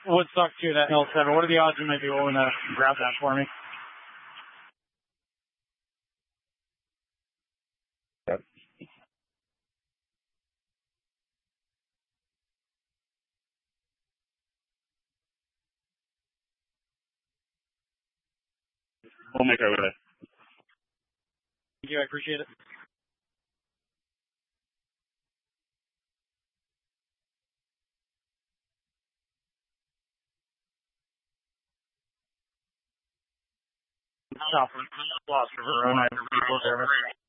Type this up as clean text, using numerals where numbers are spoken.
Woodstock 2, that L7. What are the odds you might be willing to grab that for me? Yep. We'll make our way there. Thank you, I appreciate it. Lost River, Verona,